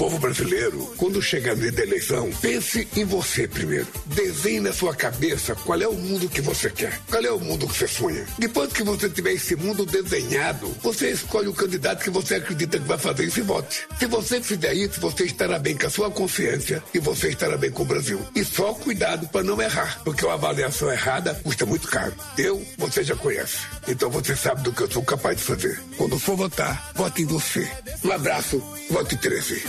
povo brasileiro, quando chegar no dia da eleição, pense em você primeiro. Desenhe na sua cabeça qual é o mundo que você quer, qual é o mundo que você sonha. Depois que você tiver esse mundo desenhado, você escolhe o candidato que você acredita que vai fazer isso e vote. Se você fizer isso, você estará bem com a sua consciência e você estará bem com o Brasil. E só cuidado para não errar, porque uma avaliação errada custa muito caro. Você já conhece. Então você sabe do que eu sou capaz de fazer. Quando for votar, vote em você. Um abraço, vote 13.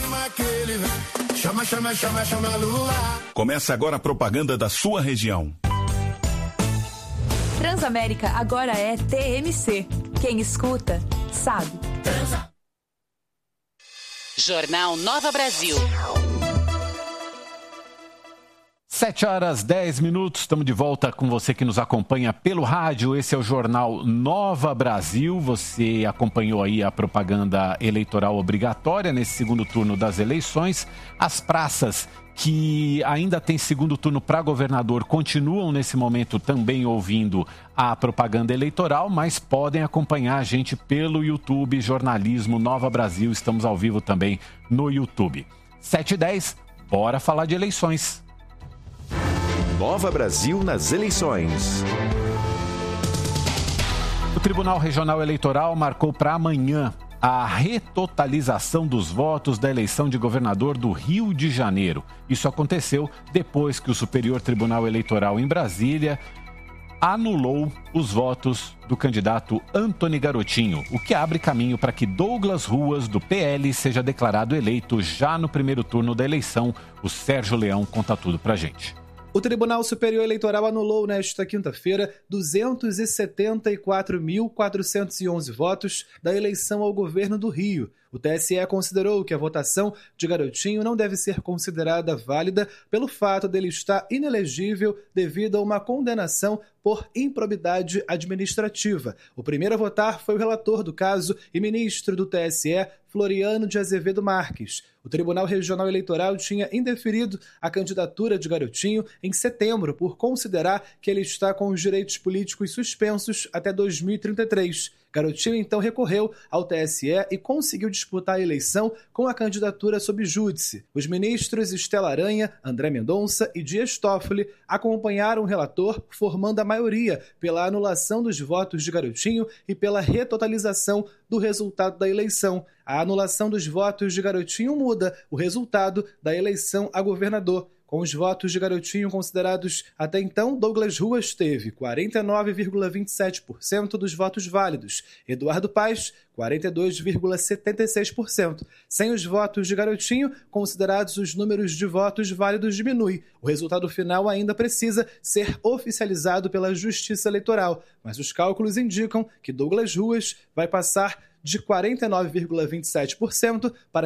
Começa agora a propaganda da sua região. Transamérica agora é TMC. Quem escuta, sabe. Jornal Nova Brasil. 7h10, estamos de volta com você que nos acompanha pelo rádio. Esse é o Jornal Nova Brasil. Você acompanhou aí a propaganda eleitoral obrigatória nesse segundo turno das eleições. As praças que ainda tem segundo turno para governador continuam nesse momento também ouvindo a propaganda eleitoral, mas podem acompanhar a gente pelo YouTube, Jornalismo Nova Brasil. Estamos ao vivo também no YouTube. 7h10, bora falar de eleições. Nova Brasil nas eleições. O Tribunal Regional Eleitoral marcou para amanhã a retotalização dos votos da eleição de governador do Rio de Janeiro. Isso aconteceu depois que o Superior Tribunal Eleitoral em Brasília anulou os votos do candidato Antony Garotinho, o que abre caminho para que Douglas Ruas, do PL, seja declarado eleito já no primeiro turno da eleição. O Sérgio Leão conta tudo pra gente. O Tribunal Superior Eleitoral anulou nesta quinta-feira 274.411 votos da eleição ao governo do Rio. O TSE considerou que a votação de Garotinho não deve ser considerada válida pelo fato dele estar inelegível devido a uma condenação por improbidade administrativa. O primeiro a votar foi o relator do caso e ministro do TSE, Floriano de Azevedo Marques. O Tribunal Regional Eleitoral tinha indeferido a candidatura de Garotinho em setembro por considerar que ele está com os direitos políticos suspensos até 2033. Garotinho então recorreu ao TSE e conseguiu disputar a eleição com a candidatura sob júdice. Os ministros Estela Aranha, André Mendonça e Dias Toffoli acompanharam o relator, formando a maioria pela anulação dos votos de Garotinho e pela retotalização do resultado da eleição. A anulação dos votos de Garotinho muda o resultado da eleição a governador. Com os votos de Garotinho considerados até então, Douglas Ruas teve 49,27% dos votos válidos, Eduardo Paes, 42,76%. Sem os votos de Garotinho, considerados os números de votos válidos diminui. O resultado final ainda precisa ser oficializado pela Justiça Eleitoral, mas os cálculos indicam que Douglas Ruas vai passar de 49,27% para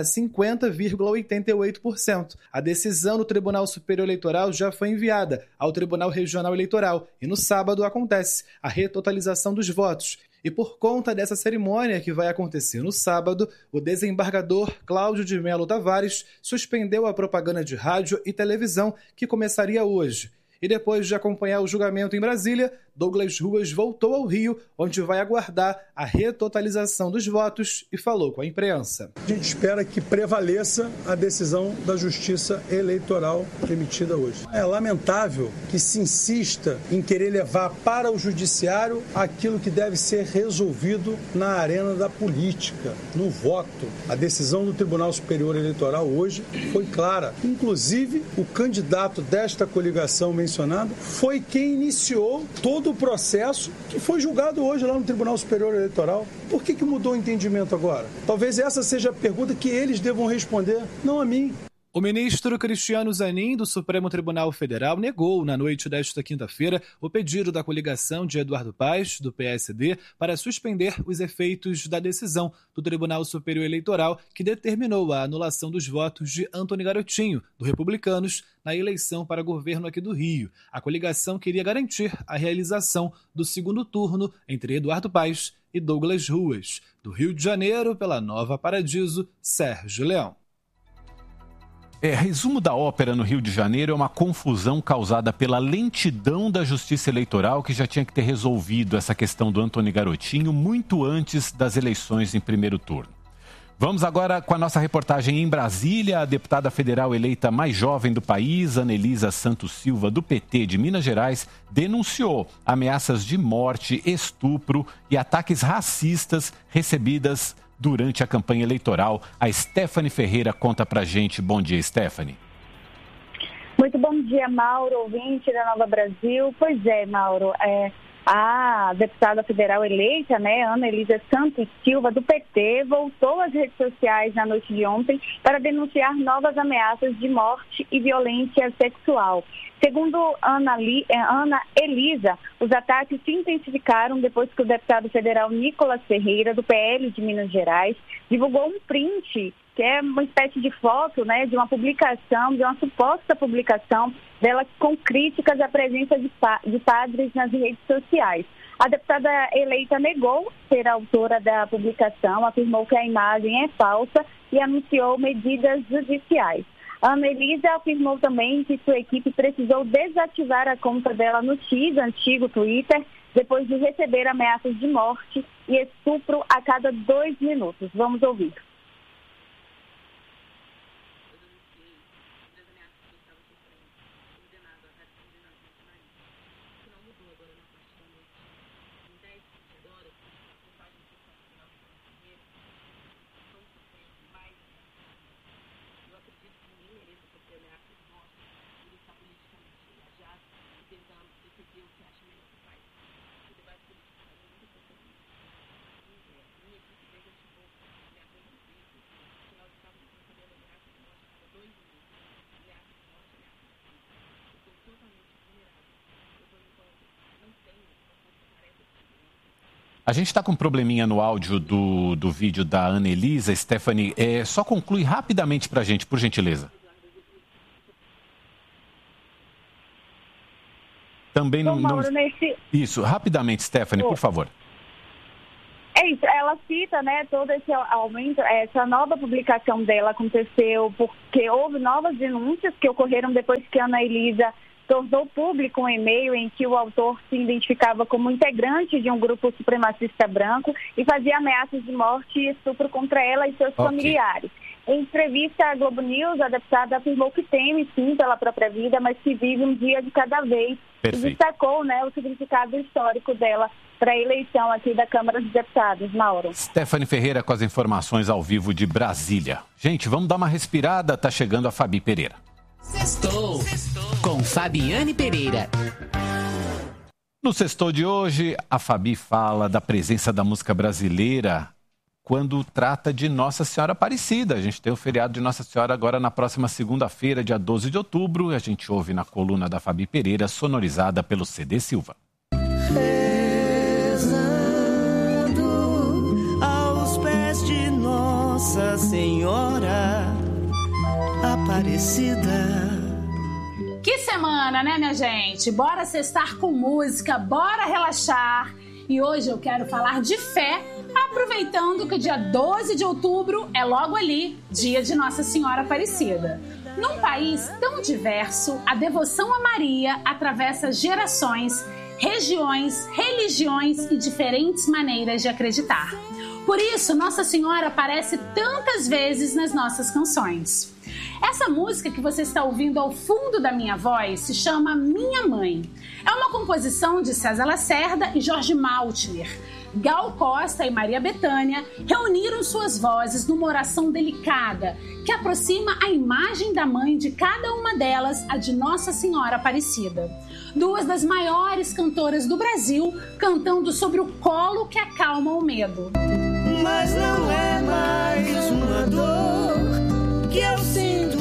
50,88%. A decisão do Tribunal Superior Eleitoral já foi enviada ao Tribunal Regional Eleitoral e no sábado acontece a retotalização dos votos. E por conta dessa cerimônia que vai acontecer no sábado, o desembargador Cláudio de Melo Tavares suspendeu a propaganda de rádio e televisão que começaria hoje. E depois de acompanhar o julgamento em Brasília, Douglas Ruas voltou ao Rio, onde vai aguardar a retotalização dos votos e falou com a imprensa. A gente espera que prevaleça a decisão da Justiça Eleitoral emitida hoje. É lamentável que se insista em querer levar para o Judiciário aquilo que deve ser resolvido na arena da política, no voto. A decisão do Tribunal Superior Eleitoral hoje foi clara. Inclusive, o candidato desta coligação mencionado foi quem iniciou todo o processo que foi julgado hoje lá no Tribunal Superior Eleitoral. Por que mudou o entendimento agora? Talvez essa seja a pergunta que eles devam responder, não a mim. O ministro Cristiano Zanin, do Supremo Tribunal Federal, negou na noite desta quinta-feira o pedido da coligação de Eduardo Paes, do PSD, para suspender os efeitos da decisão do Tribunal Superior Eleitoral que determinou a anulação dos votos de Antony Garotinho, do Republicanos, na eleição para governo aqui do Rio. A coligação queria garantir a realização do segundo turno entre Eduardo Paes e Douglas Ruas. Do Rio de Janeiro, pela Nova Paradiso, Sérgio Leão. Resumo da ópera no Rio de Janeiro é uma confusão causada pela lentidão da Justiça Eleitoral, que já tinha que ter resolvido essa questão do Antony Garotinho muito antes das eleições em primeiro turno. Vamos agora com a nossa reportagem em Brasília. A deputada federal eleita mais jovem do país, Anelisa Santos Silva, do PT de Minas Gerais, denunciou ameaças de morte, estupro e ataques racistas recebidas durante a campanha eleitoral. A Stephanie Ferreira conta pra gente. Bom dia, Stephanie. Muito bom dia, Mauro, ouvinte da Nova Brasil. Pois é, Mauro, a deputada federal eleita, Anelisa Santos Silva, do PT, voltou às redes sociais na noite de ontem para denunciar novas ameaças de morte e violência sexual. Segundo Ana Elisa, os ataques se intensificaram depois que o deputado federal Nicolas Ferreira, do PL de Minas Gerais, divulgou um print, que é uma espécie de foto, de uma publicação, de uma suposta publicação dela com críticas à presença de padres nas redes sociais. A deputada eleita negou ser autora da publicação, afirmou que a imagem é falsa e anunciou medidas judiciais. A Ana Elisa afirmou também que sua equipe precisou desativar a conta dela no X, antigo Twitter, depois de receber ameaças de morte e estupro a cada 2 minutos. Vamos ouvir. A gente está com um probleminha no áudio do vídeo da Ana Elisa. Stephanie, só conclui rapidamente para a gente, por gentileza. Também não... Mauro, Isso, rapidamente, Stephanie, por favor. É isso, ela cita, todo esse aumento, essa nova publicação dela aconteceu porque houve novas denúncias que ocorreram depois que a Ana Elisa tornou público um e-mail em que o autor se identificava como integrante de um grupo supremacista branco e fazia ameaças de morte e estupro contra ela e seus familiares. Em entrevista à Globo News, a deputada afirmou que teme, sim, pela própria vida, mas que vive um dia de cada vez. Perfeito. E destacou o significado histórico dela para a eleição aqui da Câmara dos Deputados. Mauro. Stephanie Ferreira com as informações ao vivo de Brasília. Gente, vamos dar uma respirada, tá chegando a Fabi Pereira. Sextou com Fabiane Pereira. No Sextou de hoje, a Fabi fala da presença da música brasileira quando trata de Nossa Senhora Aparecida. A gente tem o feriado de Nossa Senhora agora na próxima segunda-feira, dia 12 de outubro. A gente ouve na coluna da Fabi Pereira, sonorizada pelo CD Silva. Rezando aos pés de Nossa Senhora Aparecida. Que semana, né, minha gente? Bora sextar com música, bora relaxar. E hoje eu quero falar de fé, aproveitando que o dia 12 de outubro é logo ali, dia de Nossa Senhora Aparecida. Num país tão diverso, a devoção a Maria atravessa gerações, regiões, religiões e diferentes maneiras de acreditar. Por isso, Nossa Senhora aparece tantas vezes nas nossas canções. Essa música que você está ouvindo ao fundo da minha voz se chama Minha Mãe. É uma composição de César Lacerda e Jorge Maltner. Gal Costa e Maria Bethânia reuniram suas vozes numa oração delicada que aproxima a imagem da mãe de cada uma delas a de Nossa Senhora Aparecida. Duas das maiores cantoras do Brasil cantando sobre o colo que acalma o medo. Mas não é mais uma dor que eu sinto,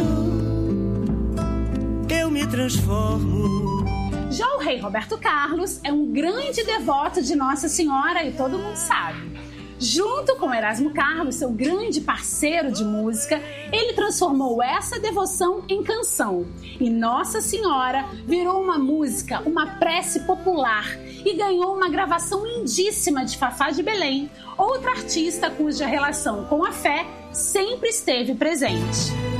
eu me transformo. Já o rei Roberto Carlos é um grande devoto de Nossa Senhora e todo mundo sabe. Junto com Erasmo Carlos, seu grande parceiro de música, ele transformou essa devoção em canção. E Nossa Senhora virou uma música, uma prece popular e ganhou uma gravação lindíssima de Fafá de Belém, outra artista cuja relação com a fé sempre esteve presente.